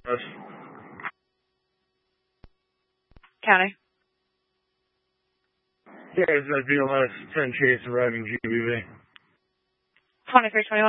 County. Yeah, it's a BLS 10 Chase arriving GBV. 2321.